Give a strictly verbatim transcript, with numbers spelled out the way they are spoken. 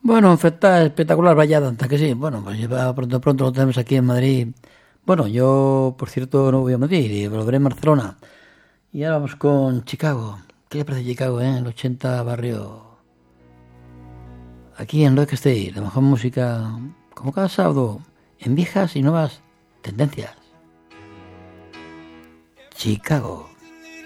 Bueno, está espectacular Valladolid, que sí. Bueno, pues ya pronto pronto lo tenemos aquí en Madrid. Bueno, yo, por cierto, no voy a Madrid, y volveré en Barcelona. Y ahora vamos con Chicago. ¿Qué le parece Chicago, eh? El ochenta barrio. Aquí en Rock State, la mejor música, como cada sábado, en viejas y nuevas tendencias. Chicago.